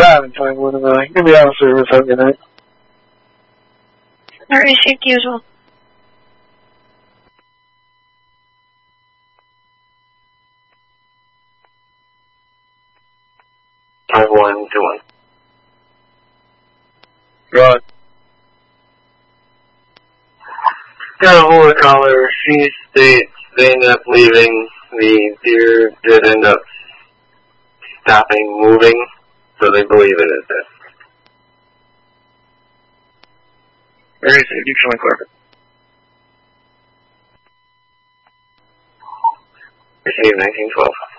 driving, Time 1 and I. Give me out of service. Have a good night. Alright, thank you as well. Time 1 to 1. Right. Got a hold of the caller. She states they ended up leaving. The deer did end up stopping moving, so they believe it is this. Very safe. You can clear. Receive 1912.